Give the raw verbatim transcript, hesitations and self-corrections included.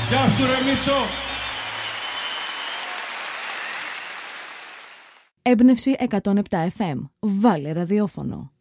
Γεια σου ρε Μίτσο. Έμπνευση εκατόν επτά εφ εμ. Βάλε ραδιόφωνο.